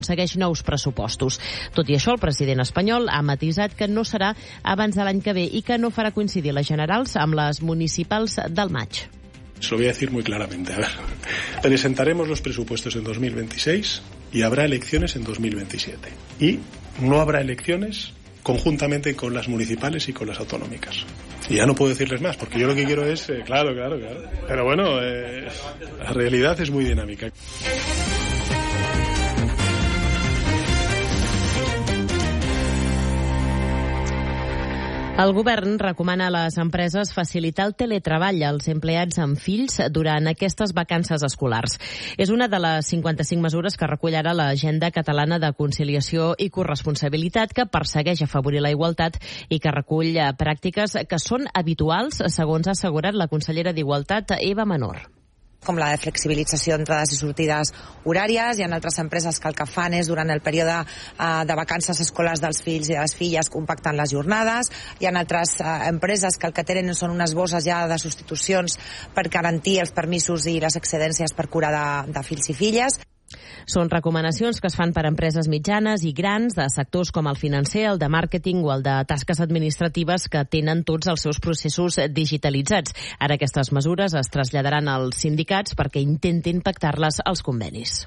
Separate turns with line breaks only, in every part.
segueix nous pressupostos. Tot i això, el president espanyol ha matisat que no serà abans de l'any que ve i que no farà coincidir les generals amb les municipals del maig.
Se lo voy a decir muy claramente. A ver, presentaremos los presupuestos en 2026 y habrá elecciones en 2027. Y no habrá elecciones conjuntamente con las municipales y con las autonómicas. Y ya no puedo decirles más, porque yo lo que quiero es... Claro. Pero bueno, la realidad es muy dinámica.
El govern recomana a les empreses facilitar el teletreball als empleats amb fills durant aquestes vacances escolars. És una de les 55 mesures que recull ara l'Agenda Catalana de Conciliació i Corresponsabilitat, que persegueix afavorir la igualtat i que recull pràctiques que són habituals, segons ha assegurat la consellera d'Igualtat, Eva Menor.
Com la de flexibilització d'entrades i sortides horàries. Hi ha altres empreses que el que fan és, durant el període de vacances escolars dels fills i de les filles, compacten les jornades. Hi ha altres empreses que el que tenen són unes bosses ja de substitucions per garantir els permisos i les excedències per cura de fills i filles.
Són recomanacions que es fan per a empreses mitjanes i grans de sectors com el financer, el de màrqueting o el de tasques administratives que tenen tots els seus processos digitalitzats. Ara aquestes mesures es traslladaran als sindicats perquè intentin pactar-les als convenis.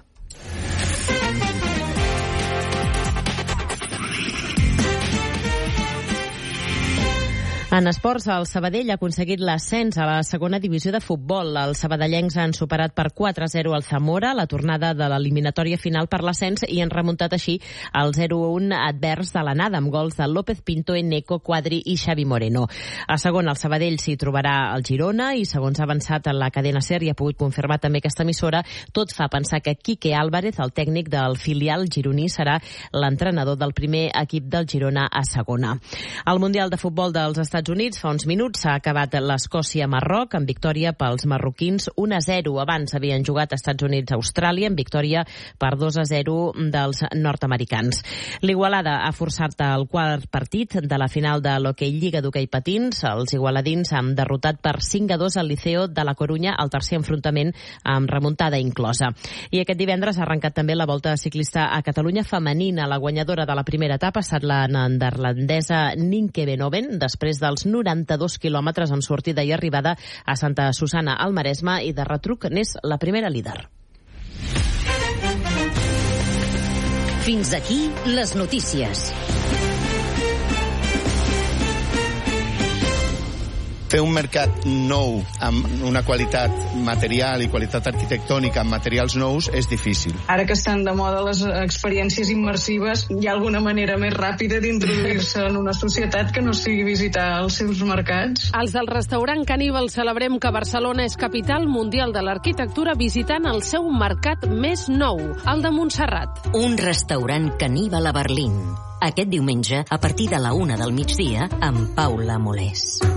En esports, el Sabadell ha aconseguit l'ascens a la segona divisió de futbol. Els sabadellencs han superat per 4-0 el Zamora, la tornada de l'eliminatòria final per l'ascens, i han remuntat així el 0-1 advers de l'anada, amb gols de López Pinto, Eneco, Quadri i Xavi Moreno. A segon, el Sabadell s'hi trobarà el Girona i, segons ha avançat en la cadena SER i ha pogut confirmar també aquesta emissora, tot fa pensar que Quique Álvarez, el tècnic del filial gironí, serà l'entrenador del primer equip del Girona a segona. El Mundial de Futbol dels Estats Units, fa uns minuts, s'ha acabat l'Escòcia-Marroc amb victòria pels marroquins 1-0. Abans havien jugat Estats Units-Austràlia amb victòria per 2-0 dels nord-americans. L'Igualada ha forçat el quart partit de la final de l'Hockey Lliga d'Hoquei Patins. Els igualadins han derrotat per 5-2 al Liceo de la Corunya, el tercer enfrontament amb remuntada inclosa. I aquest divendres ha arrencat també la volta ciclista a Catalunya femenina. La guanyadora de la primera etapa ha estat la neerlandesa Nienke Benoven, després dels 92 quilòmetres amb sortida i arribada a Santa Susanna al Maresme, i de retruc n'és la primera líder.
Fins aquí les notícies.
Fer un mercat nou amb una qualitat material i qualitat arquitectònica amb materials nous és difícil.
Ara que estan de moda les experiències immersives, hi ha alguna manera més ràpida d'introduir-se en una societat que no sigui visitar els seus mercats?
Els del restaurant Caníbal celebrem que Barcelona és capital mundial de l'arquitectura visitant el seu mercat més nou, el de Montserrat.
Un restaurant Caníbal a Berlín. Aquest diumenge, a partir de la 1 del migdia, amb Paula Molés.